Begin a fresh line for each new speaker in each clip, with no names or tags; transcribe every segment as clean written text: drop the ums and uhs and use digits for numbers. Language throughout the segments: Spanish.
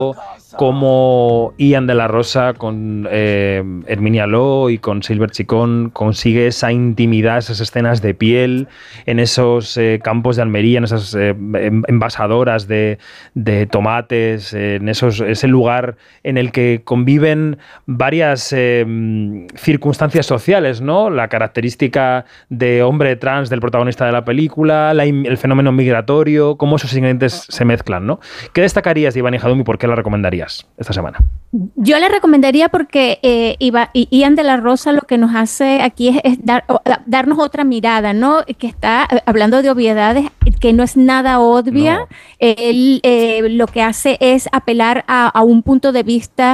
cómo Ian de la Rosa con Herminia Law y con Silver Chicón consigue esa intimidad, esas escenas de piel en esos campos de Almería, en esas envasadoras de tomates, en ese lugar en el que conviven varias circunstancias sociales, ¿no? La característica de hombre trans del protagonista de la película, el fenómeno migratorio, cómo esos ingredientes se mezclan, ¿no? ¿Qué destacarías de Iván y Jadum y por qué la recomendarías esta semana?
Yo le recomendaría porque Ian de la Rosa lo que nos hace aquí es darnos otra mirada, ¿no? Que está hablando de obviedades, que no es nada obvia. No. Él lo que hace es apelar a un punto de vista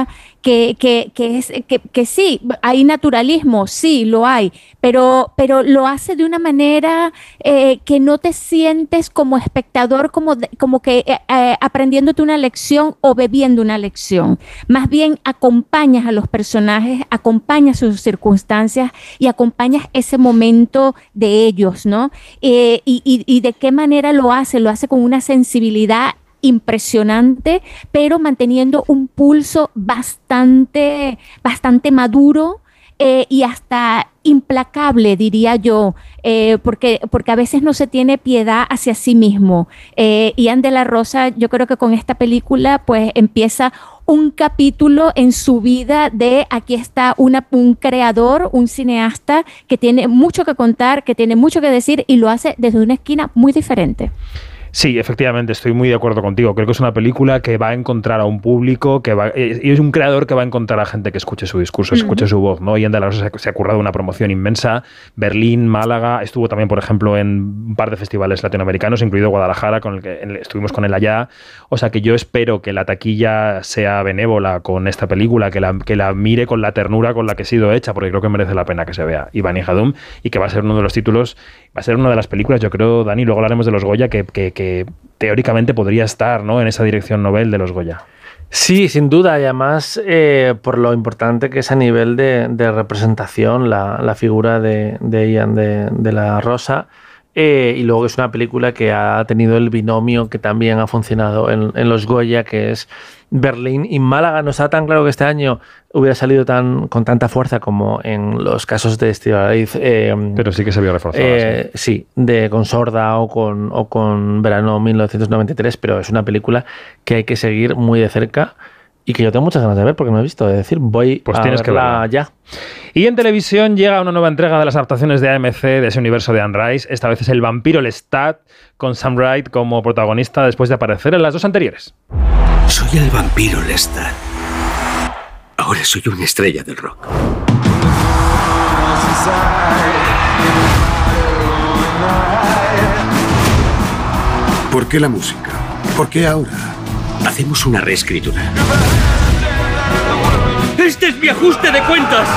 que sí, hay naturalismo, sí, lo hay, pero lo hace de una manera que no te sientes como espectador, como que aprendiéndote una lección o bebiendo una lección. Más bien acompañas a los personajes, acompañas sus circunstancias y acompañas ese momento de ellos, ¿no? Y de qué manera lo hace con una sensibilidad impresionante, pero manteniendo un pulso bastante maduro y hasta implacable, diría yo, porque a veces no se tiene piedad hacia sí mismo. Ian de la Rosa, yo creo que con esta película pues empieza un capítulo en su vida de aquí está un creador, un cineasta que tiene mucho que contar, que tiene mucho que decir y lo hace desde una esquina muy diferente.
Sí, efectivamente, estoy muy de acuerdo contigo. Creo que es una película que va a encontrar a un público, y es un creador que va a encontrar a gente que escuche su discurso, escuche su voz, ¿no? Ian de la Rosa se ha currado una promoción inmensa. Berlín, Málaga, estuvo también, por ejemplo, en un par de festivales latinoamericanos, incluido Guadalajara, con el que estuvimos con él allá. O sea que yo espero que la taquilla sea benévola con esta película, que la mire con la ternura con la que ha sido hecha, porque creo que merece la pena que se vea Iván y Jadum, y que va a ser uno de los títulos, va a ser una de las películas, yo creo, Dani, luego hablaremos de los Goya, que teóricamente podría estar, ¿no?, en esa dirección Nobel de los Goya.
Sí, sin duda, y además por lo importante que es a nivel de representación la figura de Ian de la Rosa, y luego es una película que ha tenido el binomio que también ha funcionado en los Goya, que es Berlín y Málaga. No está tan claro que este año hubiera salido con tanta fuerza como en los casos de Estíbaliz.
Pero sí que se vio reforzada.
Sí, con Sorda o con Verano 1993, pero es una película que hay que seguir muy de cerca y que yo tengo muchas ganas de ver porque no he visto. Es decir, voy a verla ya.
Y en televisión llega una nueva entrega de las adaptaciones de AMC de ese universo de Anne Rice. Esta vez es El vampiro Lestat, con Sam Wright como protagonista después de aparecer en las dos anteriores.
Soy el vampiro Lestat. Ahora soy una estrella del rock. ¿Por qué la música? ¿Por qué ahora? Hacemos una reescritura. ¡Este es mi ajuste de cuentas!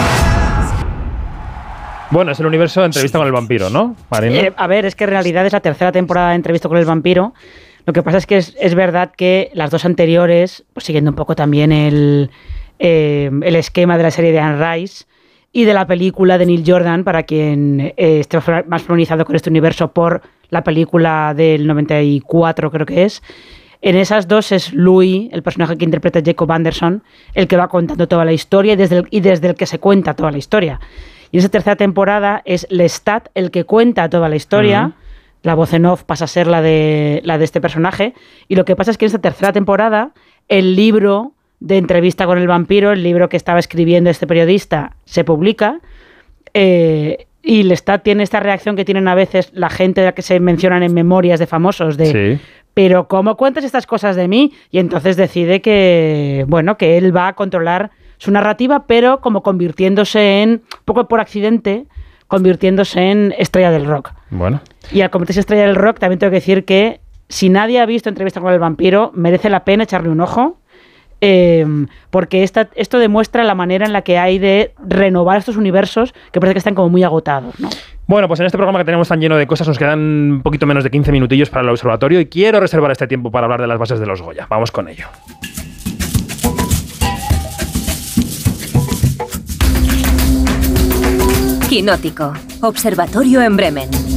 Bueno, es el universo de Entrevista con el vampiro, ¿no, Marina?
A ver, es que en realidad es la tercera temporada de Entrevista con el vampiro. Lo que pasa es que es verdad que las dos anteriores, pues siguiendo un poco también el esquema de la serie de Anne Rice y de la película de Neil Jordan, para quien esté más familiarizado con este universo por la película del 94, creo que es. En esas dos es Louis, el personaje que interpreta Jacob Anderson, el que va contando toda la historia y desde el que se cuenta toda la historia. Y en esa tercera temporada es Lestat el que cuenta toda la historia. Uh-huh. La voz en off pasa a ser la de este personaje. Y lo que pasa es que en esta tercera temporada el libro de Entrevista con el vampiro, el libro que estaba escribiendo este periodista, se publica. Y Lestat tiene esta reacción que tienen a veces la gente de la que se mencionan en memorias de famosos de... Sí. Pero ¿cómo cuentas estas cosas de mí? Y entonces decide que él va a controlar su narrativa, pero como convirtiéndose un poco por accidente, convirtiéndose en estrella del rock.
Bueno.
Y al convertirse en estrella del rock, también tengo que decir que si nadie ha visto Entrevista con el vampiro, merece la pena echarle un ojo, porque esto demuestra la manera en la que hay de renovar estos universos que parece que están como muy agotados, ¿no?
Bueno, pues en este programa que tenemos tan lleno de cosas nos quedan un poquito menos de 15 minutillos para el observatorio y quiero reservar este tiempo para hablar de las bases de los Goya. Vamos con ello.
Quinótico, observatorio en Bremen.